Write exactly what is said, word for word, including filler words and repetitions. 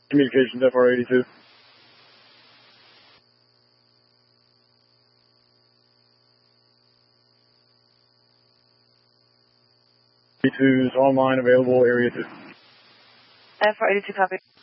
Communications F R eighty-two. eighty-two is online, available, area two. F R eighty-two, copy.